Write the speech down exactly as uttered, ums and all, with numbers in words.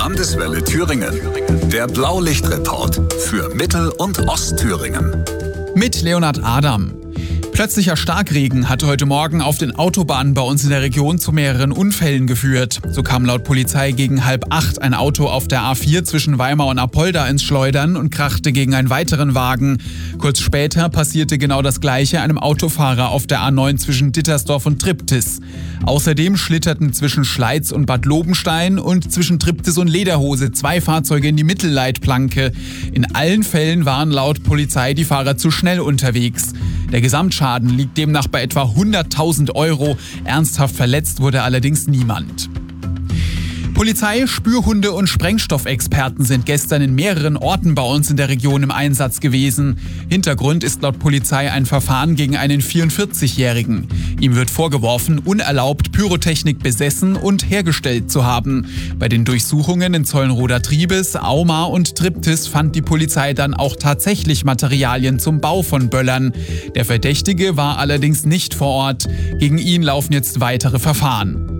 Landeswelle Thüringen. Der Blaulichtreport für Mittel- und Ostthüringen. Mit Leonhard Adam. Plötzlicher Starkregen hat heute Morgen auf den Autobahnen bei uns in der Region zu mehreren Unfällen geführt. So kam laut Polizei gegen halb acht ein Auto auf der A vier zwischen Weimar und Apolda ins Schleudern und krachte gegen einen weiteren Wagen. Kurz später passierte genau das Gleiche einem Autofahrer auf der A neun zwischen Dittersdorf und Triptis. Außerdem schlitterten zwischen Schleiz und Bad Lobenstein und zwischen Triptis und Lederhose zwei Fahrzeuge in die Mittelleitplanke. In allen Fällen waren laut Polizei die Fahrer zu schnell unterwegs. Der Gesamtschaden liegt demnach bei etwa hunderttausend Euro. Ernsthaft verletzt wurde allerdings niemand. Polizei, Spürhunde und Sprengstoffexperten sind gestern in mehreren Orten bei uns in der Region im Einsatz gewesen. Hintergrund ist laut Polizei ein Verfahren gegen einen vierundvierzigjährigen. Ihm wird vorgeworfen, unerlaubt Pyrotechnik besessen und hergestellt zu haben. Bei den Durchsuchungen in Zollenroda-Triebes, Aumar und Triptis fand die Polizei dann auch tatsächlich Materialien zum Bau von Böllern. Der Verdächtige war allerdings nicht vor Ort. Gegen ihn laufen jetzt weitere Verfahren.